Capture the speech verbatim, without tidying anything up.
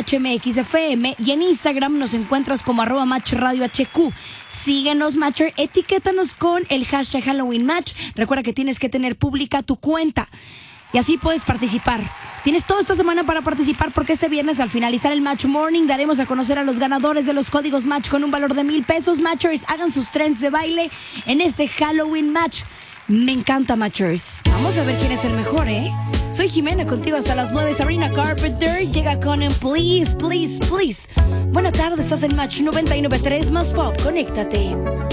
Match M X F M y en Instagram nos encuentras como arroba Match Radio H Q. Síguenos, Matcher, etiquétanos con el hashtag Halloween Match. Recuerda que tienes que tener pública tu cuenta y así puedes participar. Tienes toda esta semana para participar porque este viernes al finalizar el Match Morning daremos a conocer a los ganadores de los códigos Match con un valor de mil pesos. Matchers, hagan sus trends de baile en este Halloween Match. Me encanta, Matchers. Vamos a ver quién es el mejor, ¿eh? Soy Jimena, contigo hasta las nueve. Sabrina Carpenter llega con un Please, Please, Please. Buena tarde, estás en Match noventa y nueve punto tres más Pop. Conéctate.